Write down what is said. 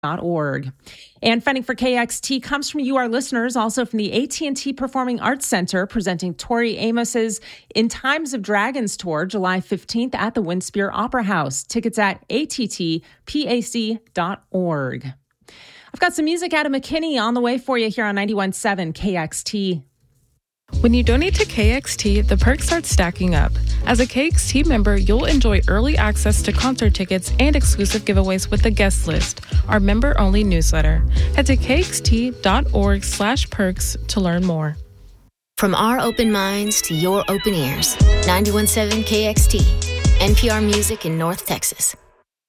org. And funding for KXT comes from you, our listeners, also from the AT&T Performing Arts Center, presenting Tori Amos's In Times of Dragons tour, July 15th at the Winspear Opera House. Tickets at attpac.org. I've got some music out of McKinney on the way for you here on 91.7 KXT. When you donate to KXT, the perks start stacking up. As a KXT member, you'll enjoy early access to concert tickets and exclusive giveaways with the guest list, our member-only newsletter. Head to kxt.org/perks to learn more. From our open minds to your open ears, 91.7 KXT, NPR Music in North Texas.